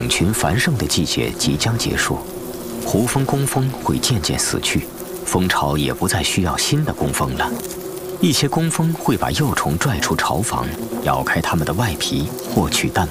群繁盛的季节即将结束，胡蜂工蜂会渐渐死去，蜂巢也不再需要新的工蜂了。一些工蜂会把幼虫拽出巢房，咬开它们的外皮，获取蛋